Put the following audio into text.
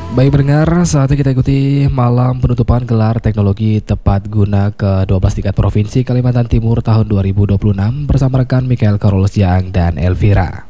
Baik pendengar, saatnya kita ikuti malam penutupan gelar teknologi tepat guna ke-12 tingkat Provinsi Kalimantan Timur tahun 2026 bersama rekan Mikael Karolus Jaang dan Elvira.